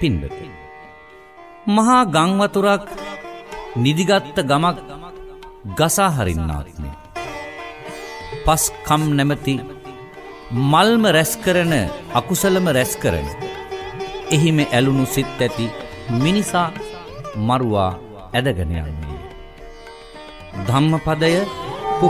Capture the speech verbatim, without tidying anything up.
පින්වත මහා ගං වතුරක් නිදිගත්ත ගමක් ගසා හරින්නාත්මය පස්කම් නැමැති මල්ම රැස් කරන අකුසලම රැස් කරන එහිම ඇලුණු සිත් ඇති මිනිසා මරුවා ඇදගෙන යන්නේ ධම්මපදය